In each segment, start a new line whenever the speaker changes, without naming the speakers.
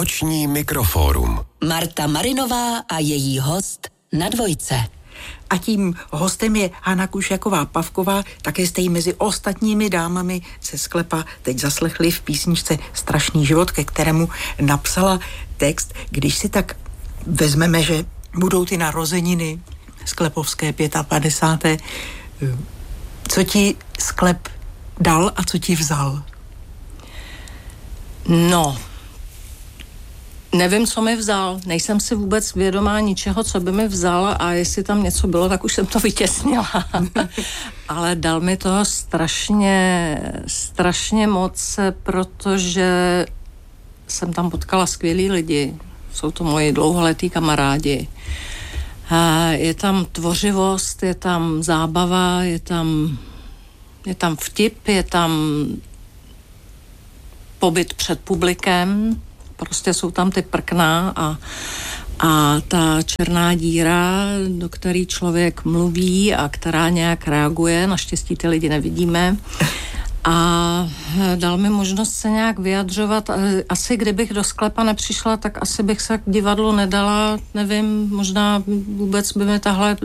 Noční mikrofórum.
Marta Marinová a její host na Dvojce.
A tím hostem je Hana Kušaková-Pavková, také jste jí mezi ostatními dámami ze sklepa teď zaslechli v písničce Strašný život, ke kterému napsala text. Když si tak vezmeme, že budou ty narozeniny sklepovské 55. Co ti sklep dal a co ti vzal?
No, nevím, co mi vzal. Nejsem si vůbec vědomá ničeho, co by mi vzal, a jestli tam něco bylo, tak už jsem to vytěsnila. Ale dal mi toho strašně moc, protože jsem tam potkala skvělý lidi. Jsou to moji dlouholetí kamarádi. Je tam tvořivost, je tam zábava, je tam vtip, je tam pobyt před publikem, prostě jsou tam ty prkna a ta černá díra, do které člověk mluví a která nějak reaguje, naštěstí ty lidi nevidíme, a dal mi možnost se nějak vyjadřovat. Asi kdybych do sklepa nepřišla, tak asi bych se k divadlu nedala, nevím, možná vůbec by mi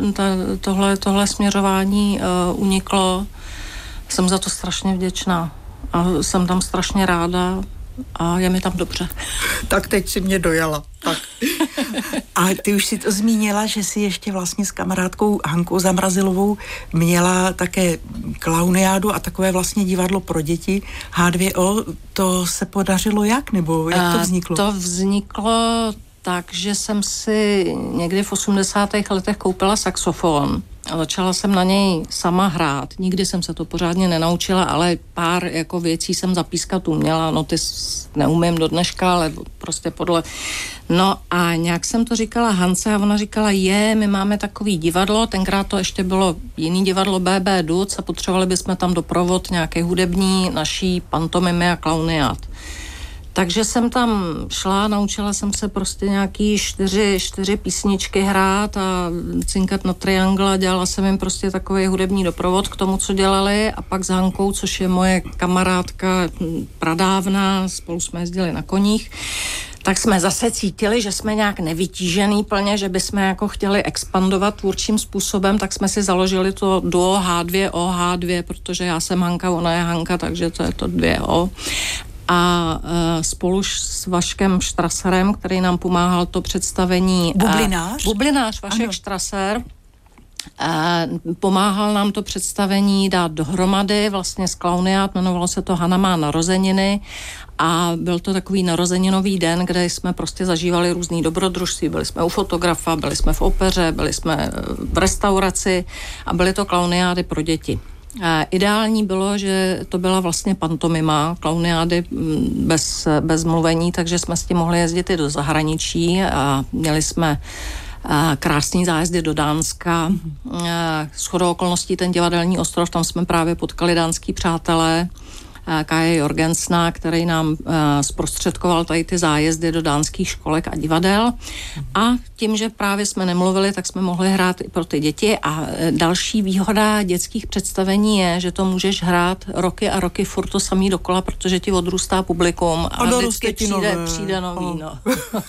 tohle směřování uniklo. Jsem za to strašně vděčná a jsem tam strašně ráda a je mi tam dobře.
Tak teď si mě dojala. Tak. A ty už si to zmínila, že si ještě vlastně s kamarádkou Hankou Zamrazilovou měla také klauniádu a takové vlastně divadlo pro děti H2O. To se podařilo jak? Nebo jak to vzniklo?
To vzniklo tak, že jsem si někdy v 80. letech koupila saxofon a začala jsem na něj sama hrát. Nikdy jsem se to pořádně nenaučila, ale pár jako věcí jsem zapískat uměla. Noty neumím do dneška, ale prostě podle... No a nějak jsem to říkala Hance a ona říkala, my máme takový divadlo, tenkrát to ještě bylo jiný divadlo BB Duc a potřebovali bychom tam doprovod nějaké hudební naší pantomimy a klauniát. Takže jsem tam šla, naučila jsem se prostě nějaký 4 písničky hrát a cinkat na triangl a dělala jsem jim prostě takový hudební doprovod k tomu, co dělali, a pak s Hankou, což je moje kamarádka pradávna, spolu jsme jezdili na koních, tak jsme zase cítili, že jsme nějak nevytížený plně, že bychom jako chtěli expandovat tvůrčím způsobem, tak jsme si založili to duo H2O, protože já jsem Hanka, ona je Hanka, takže to je to 2O. A spolu s Vaškem Štraserem, který nám pomáhal to představení... Bublinář, Vašek Štraser. Pomáhal nám to představení dát dohromady, vlastně z klauniát, jmenovalo se to Hana má narozeniny a byl to takový narozeninový den, kde jsme prostě zažívali různý dobrodružství, byli jsme u fotografa, byli jsme v opeře, byli jsme v restauraci a byly to klauniády pro děti. Ideální bylo, že to byla vlastně pantomima, klauniády bez mluvení, takže jsme s tím mohli jezdit i do zahraničí a měli jsme krásný zájezdy do Dánska. Shodou okolností ten divadelní ostrov, tam jsme právě potkali dánský přátelé, Kaje Jorgensna, který nám zprostředkoval tady ty zájezdy do dánských školek a divadel. A tím, že právě jsme nemluvili, tak jsme mohli hrát i pro ty děti. A další výhoda dětských představení je, že to můžeš hrát roky a roky furt to samý dokola, protože ti odrůstá publikum a vždycky přijde nový. No.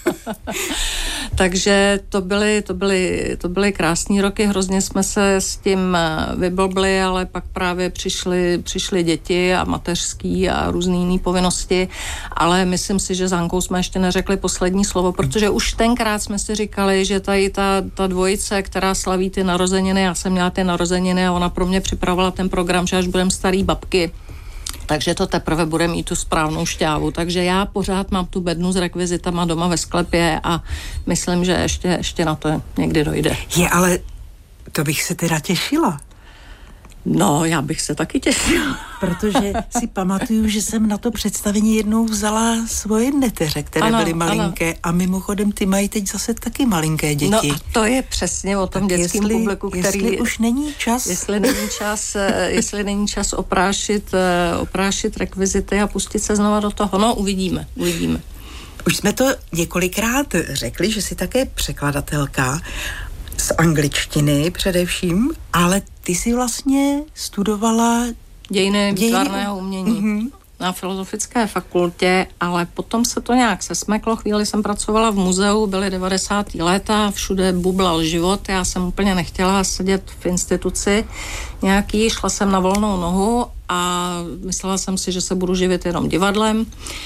Takže to byly krásný roky, hrozně jsme se s tím vyblbli, ale pak právě přišly děti a mateřství a různé jiné povinnosti, ale myslím si, že s Hankou jsme ještě neřekli poslední slovo, protože už tenkrát jsme si říkali, že tady ta dvojice, která slaví ty narozeniny, já jsem měla ty narozeniny a ona pro mě připravovala ten program, že až budem starý babky, takže to teprve bude mít tu správnou šťávu. Takže já pořád mám tu bednu s rekvizitama doma ve sklepě a myslím, že ještě na to někdy dojde.
Ale to bych se teda těšila.
No, já bych se taky těšila.
Protože si pamatuju, že jsem na to představení jednou vzala svoje neteře, které byly malinké, a mimochodem ty mají teď zase taky malinké děti.
No a to je přesně o tom tak dětském publiku, který...
Jestli už není čas...
Jestli není čas oprášit rekvizity a pustit se znova do toho. No, uvidíme.
Už jsme to několikrát řekli, že jsi také překladatelka z angličtiny především, ale ty si vlastně studovala
dějiny výtvarného umění. na Filozofické fakultě, ale potom se to nějak sesmeklo. Chvíli jsem pracovala v muzeu, byly 90. léta, všude bublal život, já jsem úplně nechtěla sedět v instituci nějaký, šla jsem na volnou nohu a myslela jsem si, že se budu živit jenom divadlem.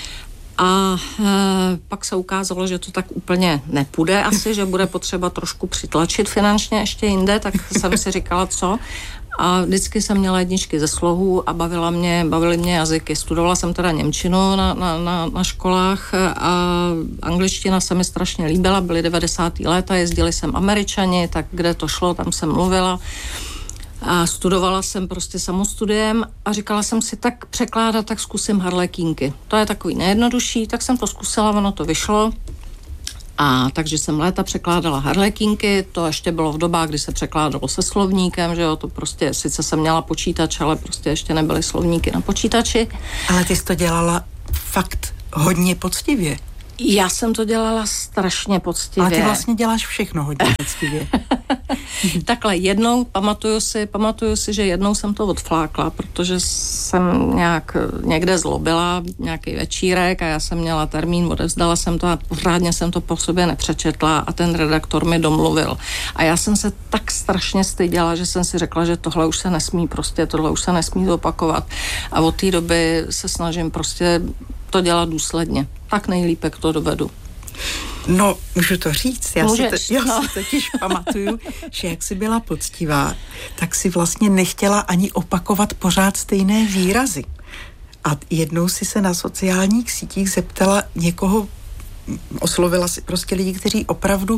A pak se ukázalo, že to tak úplně nepůjde asi, že bude potřeba trošku přitlačit finančně ještě jinde, tak jsem si říkala, co. A vždycky jsem měla jedničky ze slohu a bavily mě jazyky. Studovala jsem teda němčinu na školách a angličtina se mi strašně líbila, byly 90. léta, jezdili sem Američani, tak kde to šlo, tam jsem mluvila. A studovala jsem prostě samostudiem a říkala jsem si, tak překládat, tak zkusím harlekínky. To je takový nejjednodušší, tak jsem to zkusila, ono to vyšlo. A takže jsem léta překládala harlekínky, to ještě bylo v dobách, kdy se překládalo se slovníkem, že jo, to prostě, sice jsem měla počítač, ale prostě ještě nebyly slovníky na počítači.
Ale ty jsi to dělala fakt hodně poctivě.
Já jsem to dělala strašně poctivě.
Ale ty vlastně děláš všechno hodně poctivě.
Takhle jednou, pamatuju si, že jednou jsem to odflákla, protože jsem někde zlobila, nějaký večírek a já jsem měla termín, odevzdala jsem to a pořádně jsem to po sobě nepřečetla a ten redaktor mi domluvil. A já jsem se tak strašně styděla, že jsem si řekla, že tohle už se nesmí zopakovat. A od té doby se snažím prostě to dělat důsledně. Tak nejlíp, jak to dovedu.
No, můžu to říct. Já si totiž pamatuju, že jak jsi byla poctivá, tak si vlastně nechtěla ani opakovat pořád stejné výrazy. A jednou si se na sociálních sítích zeptala někoho, oslovila si prostě lidi, kteří opravdu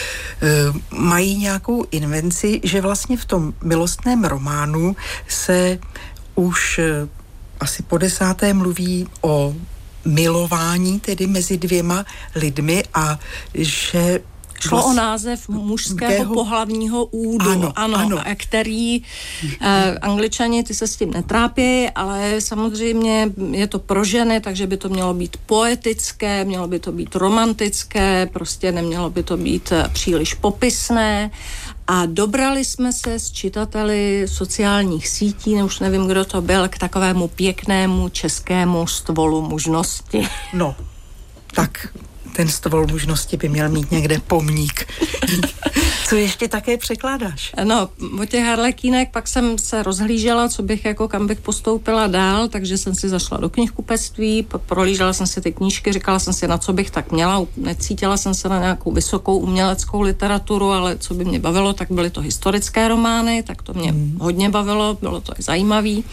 mají nějakou invenci, že vlastně v tom milostném románu se už asi po 10. mluví o milování tedy mezi dvěma lidmi a že
šlo o název mužského pohlavního údu, ano. Který Angličani, ty se s tím netrápí, ale samozřejmě je to pro ženy, takže by to mělo být poetické, mělo by to být romantické, prostě nemělo by to být příliš popisné. A dobrali jsme se s čitateli sociálních sítí, už nevím, kdo to byl, k takovému pěknému českému stvolu mužnosti.
No, tak ten stvol mužnosti by měl mít někde pomník. Co ještě také překládáš?
No, od těch harlekínek pak jsem se rozhlížela, kam bych postoupila dál, takže jsem si zašla do knihkupectví, prolížela jsem si ty knížky, říkala jsem si, na co bych tak měla, necítila jsem se na nějakou vysokou uměleckou literaturu, ale co by mě bavilo, tak byly to historické romány, tak to mě hodně bavilo, bylo to i zajímavý.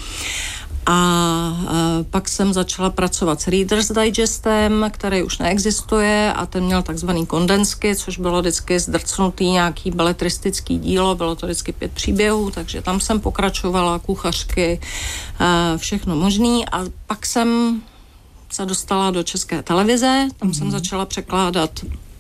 A pak jsem začala pracovat s Reader's Digestem, který už neexistuje a ten měl takzvaný kondensky, což bylo vždycky zdrcnutý nějaký beletristický dílo, bylo to vždycky 5 příběhů, takže tam jsem pokračovala, kuchařky, všechno možný a pak jsem se dostala do České televize, tam jsem začala překládat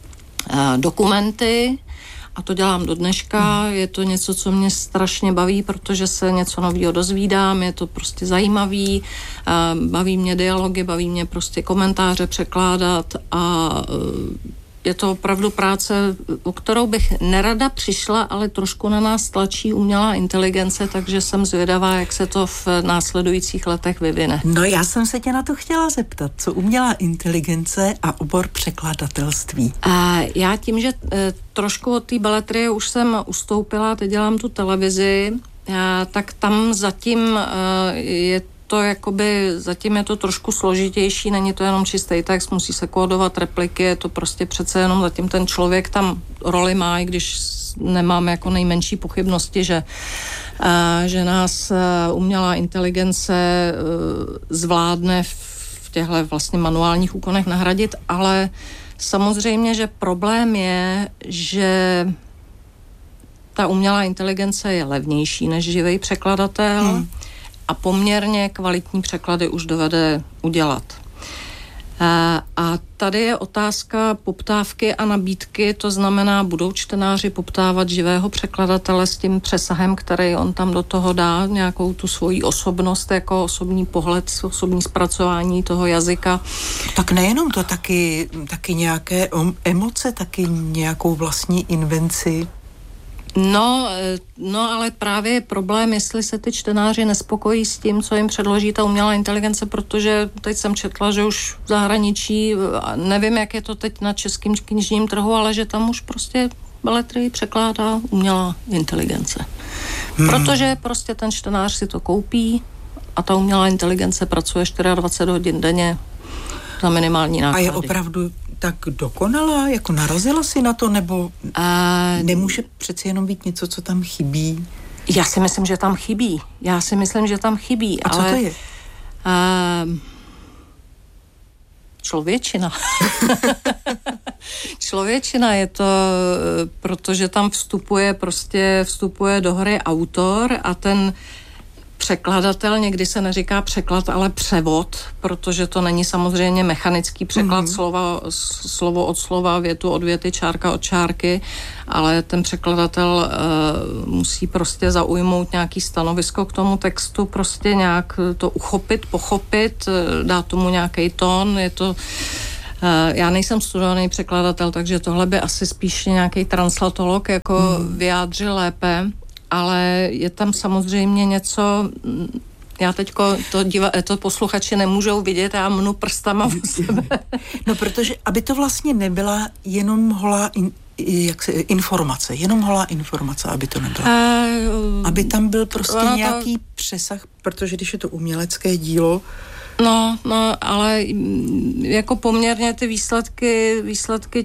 dokumenty, a to dělám do dneška, je to něco, co mě strašně baví, protože se něco nového dozvídám, je to prostě zajímavý, baví mě dialogy, baví mě prostě komentáře překládat a je to opravdu práce, o kterou bych nerada přišla, ale trošku na nás tlačí umělá inteligence, takže jsem zvědavá, jak se to v následujících letech vyvine.
No já jsem se tě na to chtěla zeptat, co umělá inteligence a obor překladatelství?
Já tím, že trošku od té beletrie už jsem ustoupila, teď dělám tu televizi, tak tam zatím zatím je to trošku složitější, není to jenom čistý text, musí se kódovat repliky, je to prostě přece jenom zatím ten člověk tam roli má, i když nemám jako nejmenší pochybnosti, že nás umělá inteligence zvládne v těchto vlastně manuálních úkonech nahradit, ale samozřejmě, že problém je, že ta umělá inteligence je levnější než živý překladatel, a poměrně kvalitní překlady už dovede udělat. A tady je otázka poptávky a nabídky, to znamená, budou čtenáři poptávat živého překladatele s tím přesahem, který on tam do toho dá, nějakou tu svoji osobnost, jako osobní pohled, osobní zpracování toho jazyka.
Tak nejenom to, taky nějaké emoce, taky nějakou vlastní invenci.
No, ale právě je problém, jestli se ty čtenáři nespokojí s tím, co jim předloží ta umělá inteligence, protože teď jsem četla, že už v zahraničí, nevím, jak je to teď na českém knižním trhu, ale že tam už prostě beletrii překládá umělá inteligence. Protože prostě ten čtenář si to koupí a ta umělá inteligence pracuje 24 hodin denně za minimální náklady.
A je opravdu tak dokonalá? Jako narazila si na to? Nebo nemůže přeci jenom být něco, co tam chybí?
Já si myslím, že tam chybí.
A co to je?
Člověčina. Člověčina je to, protože tam vstupuje do hry autor a ten překladatel, někdy se neříká překlad, ale převod, protože to není samozřejmě mechanický překlad slovo od slova, větu od věty, čárka od čárky, ale ten překladatel musí prostě zaujmout nějaký stanovisko k tomu textu, prostě nějak to uchopit, pochopit, dát tomu nějaký tón, je to... Já nejsem studovaný překladatel, takže tohle by asi spíš nějaký translatolog jako vyjádřil lépe, ale je tam samozřejmě něco, já teďko, to posluchači nemůžou vidět, já mnu prstama v sebe.
No, protože, aby to vlastně nebyla jenom holá informace, aby to nebyla. Aby tam byl prostě nějaký přesah, protože když je to umělecké dílo.
No, ale jako poměrně ty výsledky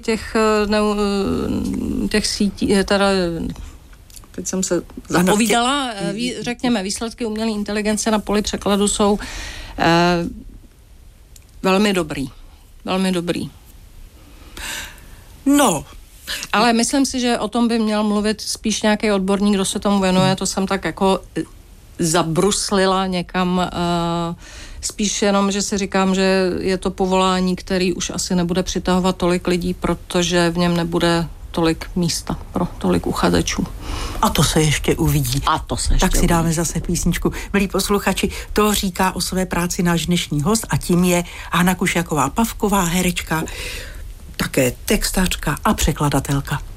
těch sítí, teda teď jsem se zapovídala, řekněme, výsledky umělé inteligence na poli překladu jsou velmi dobrý.
No.
Ale myslím si, že o tom by měl mluvit spíš nějaký odborník, kdo se tomu věnuje, to jsem tak jako zabruslila někam, spíš jenom, že si říkám, že je to povolání, který už asi nebude přitahovat tolik lidí, protože v něm nebude tolik místa pro tolik uchazečů.
A to se ještě uvidí. Tak si dáme zase písničku. Milí posluchači, to říká o své práci náš dnešní host a tím je Hana Kušáková-Pavková, herečka, také textařka a překladatelka.